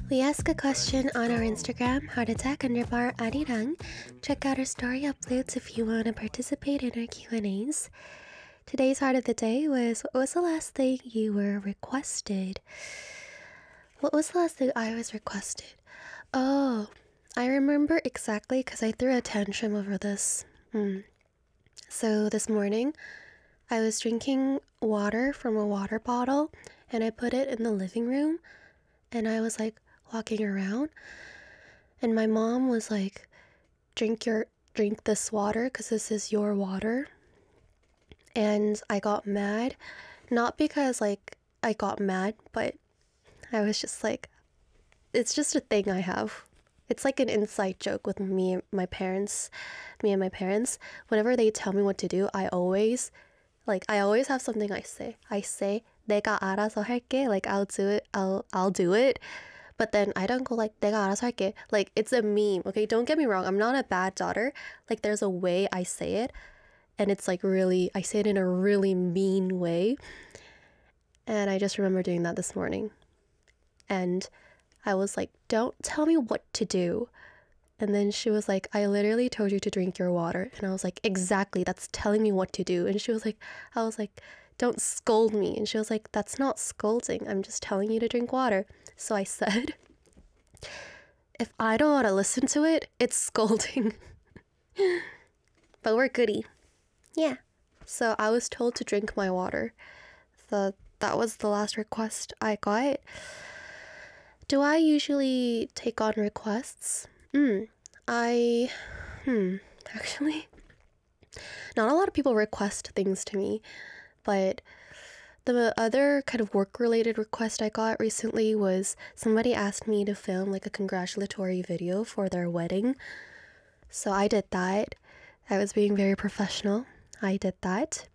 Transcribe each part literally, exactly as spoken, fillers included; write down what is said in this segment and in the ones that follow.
We ask a question on our Instagram, heart attack underbar arirang. Check out our story uploads if you want to participate in our Q and A's. Today's heart of the day was, what was the last thing you were requested? What was the last thing I was requested? Oh, I remember exactly because I threw a tantrum over this. Hmm. So this morning, I was drinking water from a water bottle and I put it in the living room and I was like walking around and my mom was like, drink your drink this water because this is your water. And I got mad, not because like I got mad, but I was just like, it's just a thing I have. It's like an inside joke with me and my parents, me and my parents. Whenever they tell me what to do, I always, like, I always have something I say. I say, 내가 알아서 할게. Like, I'll do it. I'll, I'll do it. But then I don't go like, 내가 알아서 할게. Like, it's a meme. Okay, don't get me wrong. I'm not a bad daughter. Like, there's a way I say it. And it's like really, I say it in a really mean way. And I just remember doing that this morning. And I was like, don't tell me what to do. And then she was like, I literally told you to drink your water. And I was like, exactly, that's telling me what to do. And she was like, I was like, don't scold me. And she was like, that's not scolding. I'm just telling you to drink water. So I said, if I don't want to listen to it, it's scolding. But we're goody. Yeah. So I was told to drink my water. So that was the last request I got. Do I usually take on requests? Hmm. I, hmm, actually, not a lot of people request things to me, but the other kind of work-related request I got recently was somebody asked me to film like a congratulatory video for their wedding. So I did that. I was being very professional. I did that.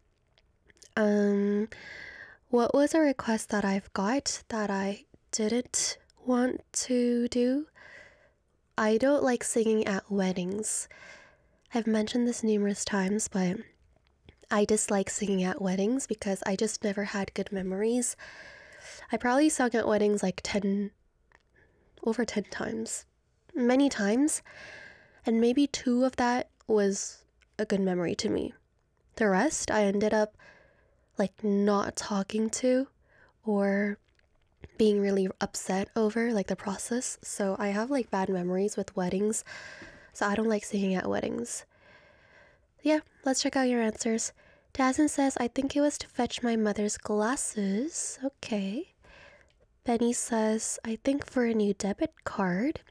Um, what was a request that I've got that I didn't want to do? I don't like singing at weddings. I've mentioned this numerous times, but I dislike singing at weddings because I just never had good memories. I probably sung at weddings like ten, over ten times, many times, and maybe two of that was a good memory to me. The rest I ended up like not talking to or being really upset over like the process. So I have like bad memories with weddings. So I don't like singing at weddings. Yeah, let's check out your answers. Dazen says, I think it was to fetch my mother's glasses. Okay. Benny says, I think for a new debit card.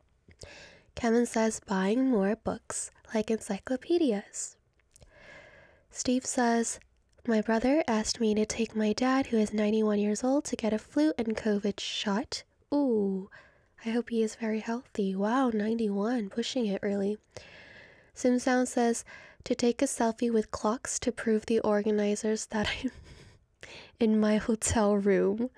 Kevin says, buying more books, like encyclopedias. Steve says, my brother asked me to take my dad, who is ninety-one years old, to get a flu and COVID shot. Ooh, I hope he is very healthy. Wow, ninety-one, pushing it really. Simsound says, to take a selfie with clocks to prove the organizers that I'm in my hotel room.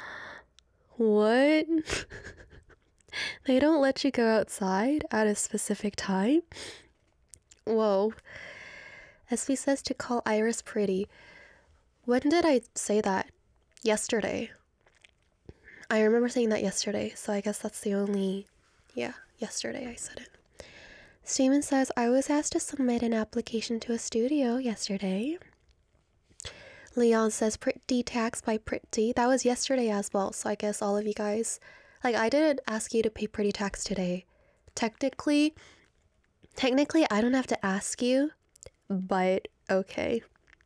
What? They don't let you go outside at a specific time? Whoa. S V says to call Iris pretty. When did I say that? Yesterday. I remember saying that yesterday, so I guess that's the only... Yeah, yesterday I said it. Steven says, I was asked to submit an application to a studio yesterday. Leon says, pretty tax by pretty. That was yesterday as well, so I guess all of you guys... Like, I didn't ask you to pay pretty tax today. Technically, technically, I don't have to ask you, but okay.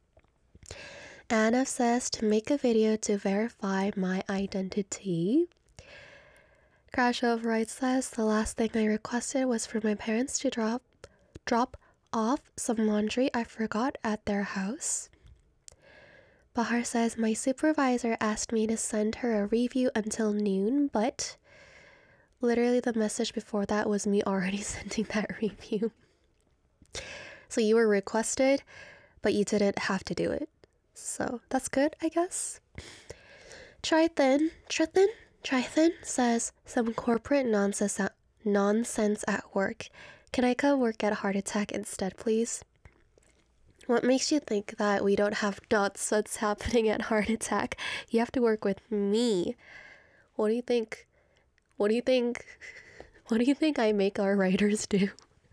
Anna says to make a video to verify my identity. Crash Override says the last thing I requested was for my parents to drop drop off some laundry I forgot at their house. Bahar says my supervisor asked me to send her a review until noon, but literally the message before that was me already sending that review. So you were requested, but you didn't have to do it. So that's good, I guess. Trithin, Trithin, Trithin says some corporate nonsense at, nonsense at work. Can I come work at Heart Attack instead, please? What makes you think that we don't have nonsense happening at Heart Attack? You have to work with me. What do you think? What do you think? What do you think I make our writers do?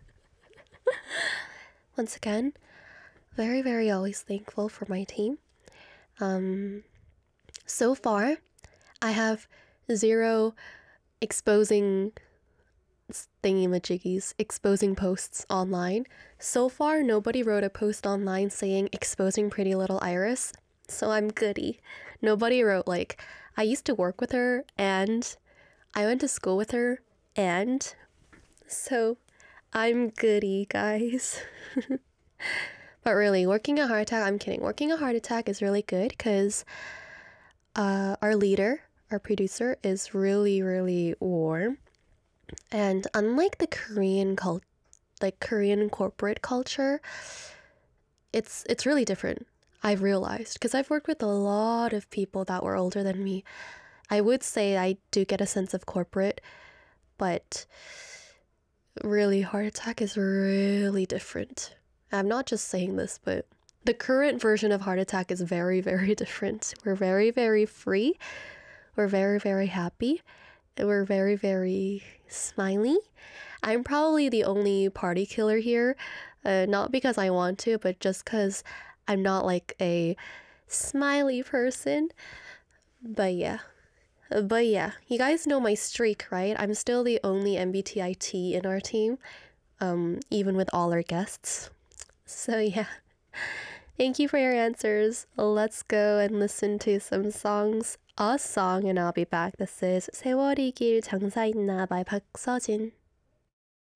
Once again, very, very always thankful for my team. Um, so far, I have zero exposing thingy-majiggies, exposing posts online. So far, nobody wrote a post online saying exposing Pretty Little Iris, so I'm goody. Nobody wrote like, I used to work with her, and I went to school with her, and so I'm goody, guys. But really, working at Heart Attack, I'm kidding. Working at Heart Attack is really good because uh, our leader, our producer, is really, really warm. And unlike the Korean cult, like Korean corporate culture, it's it's really different. I've realized because I've worked with a lot of people that were older than me. I would say I do get a sense of corporate, but really, Heart Attack is really different. I'm not just saying this, but the current version of Heart Attack is very, very different. We're very, very free. We're very, very happy. And we're very, very smiley. I'm probably the only party killer here. Uh, not because I want to, but just because I'm not like a smiley person. But yeah. But yeah, you guys know my streak, right? I'm still the only M B T I T in our team, um, even with all our guests. So yeah, thank you for your answers. Let's go and listen to some songs. A song and I'll be back. This is 세월이 길 장사 있나 by 박서진.